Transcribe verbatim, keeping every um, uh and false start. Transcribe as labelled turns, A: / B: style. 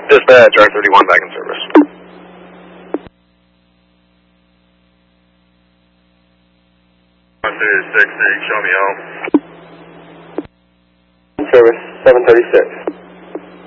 A: Dispatch, R thirty-one back in service.
B: one thirty-six, show me out.
C: Service, seven thirty-six.